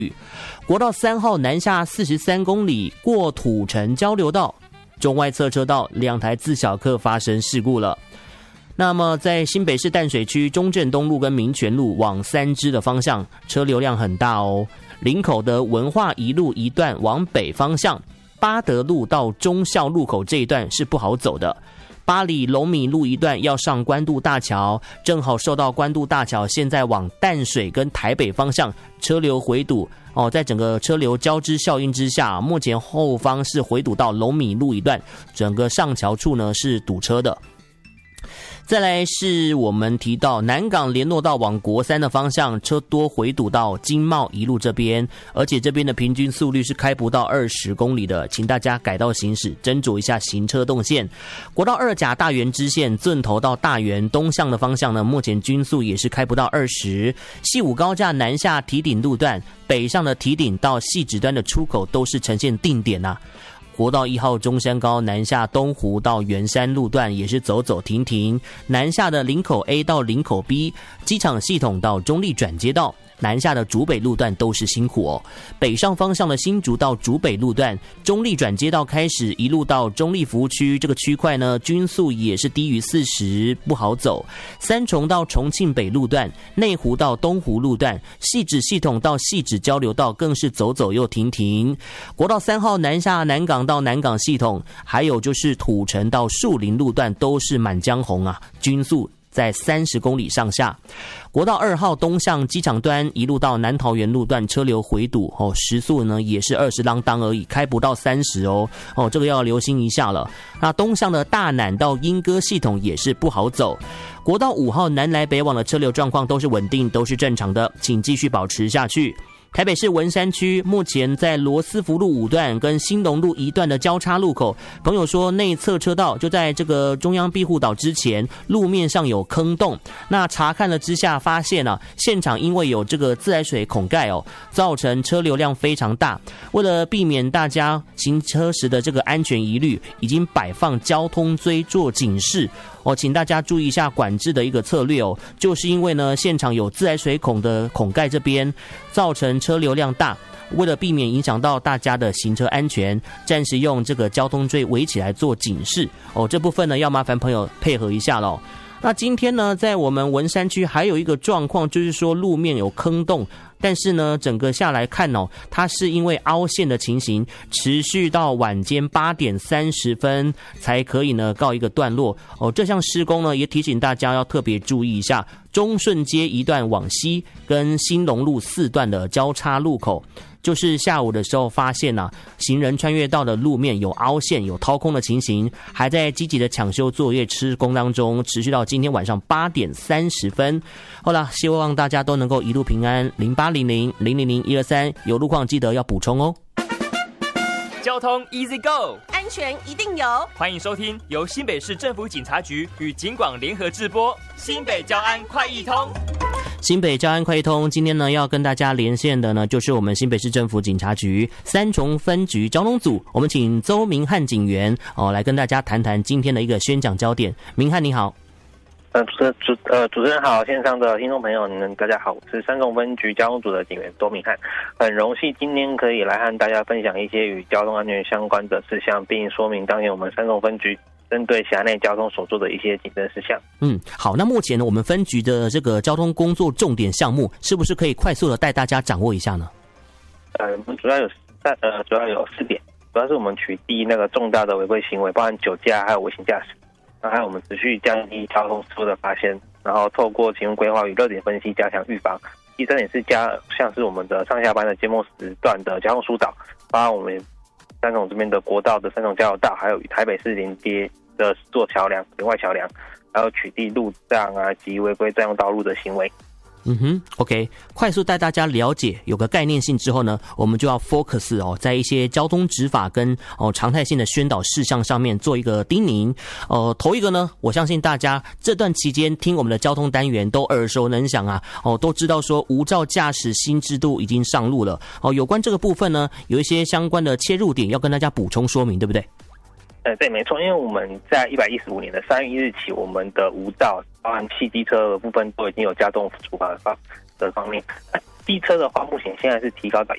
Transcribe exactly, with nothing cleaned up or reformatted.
国道三号南下四十三公里过土城交流道，中外侧车道两台自小客发生事故了。那么在新北市淡水区中正东路跟民权路往三芝的方向，车流量很大哦。林口的文化一路一段往北方向，八德路到忠孝路口这一段是不好走的。八里龙米路一段要上关渡大桥，正好受到关渡大桥现在往淡水跟台北方向车流回堵哦，在整个车流交织效应之下，目前后方是回堵到龙米路一段，整个上桥处呢是堵车的。再来是我们提到南港联络道往国三的方向，车多回堵到经贸一路这边，而且这边的平均速率是开不到二十公里的，请大家改道行驶，斟酌一下行车动线。国道二甲大园支线圳头到大园东向的方向呢，目前均速也是开不到二十。西武高架南下堤顶路段，北上的堤顶到汐止端的出口都是呈现定点啊。国道一号中山高南下东湖到圆山路段也是走走停停，南下的林口 A 到林口 B， 机场系统到中立转接道，南下的竹北路段都是辛苦哦。北上方向的新竹到竹北路段，中立转接道开始一路到中立服务区这个区块呢，均速也是低于四十，不好走。三重到重庆北路段，内湖到东湖路段，汐止系统到汐止交流道更是走走又停停。国道三号南下南港到南港系统，还有就是土城到树林路段都是满江红啊，均速在三十公里上下。国道二号东向机场端一路到南桃园路段车流回堵哦，时速呢也是二十啷当而已，开不到三十哦哦，这个要留心一下了。那东向的大南到莺歌系统也是不好走。国道五号南来北往的车流状况都是稳定，都是正常的，请继续保持下去。台北市文山区目前在罗斯福路五段跟兴隆路一段的交叉路口，朋友说内侧车道就在这个中央庇护岛之前，路面上有坑洞。那查看了之下发现啊，现场因为有这个自来水孔盖哦，造成车流量非常大。为了避免大家行车时的这个安全疑虑，已经摆放交通锥做警示。哦，请大家注意一下管制的一个策略哦，就是因为呢，现场有自来水孔的孔盖这边造成车流量大，为了避免影响到大家的行车安全，暂时用这个交通锥围起来做警示哦。这部分呢，要麻烦朋友配合一下咯。那今天呢，在我们文山区还有一个状况，就是说路面有坑洞。但是呢，整个下来看哦，它是因为凹陷的情形，持续到晚间八点三十分才可以呢告一个段落哦。这项施工呢，也提醒大家要特别注意一下中顺街一段往西跟兴隆路四段的交叉路口。就是下午的时候发现啊，行人穿越道的路面有凹陷、有掏空的情形，还在积极的抢修作业施工当中，持续到今天晚上八点三十分。好了，希望大家都能够一路平安。零八零零零零零一二三，有路况记得要补充哦。 交通 Easy Go， 安全一定有。 欢迎收听由新北市政府警察局与警广联合制播新北交安快易通。 新北交安快易通，今天呢要跟大家连线的呢，就是我们新北市政府警察局三重分局交通组，我们请周明翰警员哦来跟大家谈谈今天的一个宣讲焦点。明翰你好。 呃，主持主呃主持人好，线上的听众朋友们大家好，我是三重分局交通组的警员周明翰，很荣幸今天可以来和大家分享一些与交通安全相关的事项，并说明当年我们三重分局针对辖内交通所做的一些警政事项。 嗯，好，那目前呢，我们分局的这个交通工作重点项目，是不是可以快速的带大家掌握一下呢？ 呃，主要有三呃主要有四点，主要是我们取缔那个重大的违规行为，包含酒驾还有危险驾驶。那还有我们持续降低交通事故的发现，然后透过行为规划与热点分析加强预防。第三点是加像是我们的上下班的节末时段的交通疏导，包括我们三重这边的国道的三重交流道，还有与台北市连接的做桥梁、连外桥梁，还有取缔路障啊及违规占用道路的行为。 嗯哼 ，OK， 快速带大家了解有个概念性之后呢，我们就要 focus 哦，在一些交通执法跟哦常态性的宣导事项上面做一个叮咛。呃，头一个呢，我相信大家这段期间听我们的交通单元都耳熟能详啊，哦，都知道说无照驾驶新制度已经上路了。哦，有关这个部分呢，有一些相关的切入点要跟大家补充说明，对不对？ 呃，对，没错，因为我们在一百一十五年的三月一日起，我们的无照包含汽机车的部分都已经有加重处罚的方的方面。机车的话，目前现在是提高到一